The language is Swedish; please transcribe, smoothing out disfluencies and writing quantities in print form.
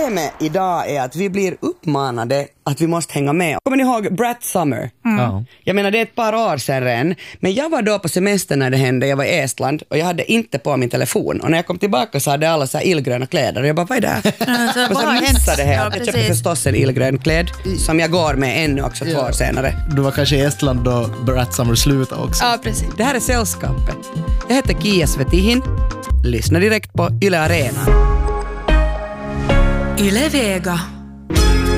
Problemet idag är att vi blir uppmanade att vi måste hänga med. Kommer ni ihåg Brat Summer? Ja. Jag menar, det är ett par år sedan redan. Men jag var då på semester när det hände. Jag var i Estland och jag hade inte på min telefon. Och när jag kom tillbaka så hade alla så här illgröna kläder. Och jag bara, vad är det? Och så missade det här. Jag köpte förstås en illgrön kläd som jag går med ännu också 2 år senare. Du var kanske i Estland då Brat Summer slutade också. Ja, precis. Det här är Sällskapet. Jag heter Kia Svetihin. Lyssna direkt på Yle Arena. Yle Vega.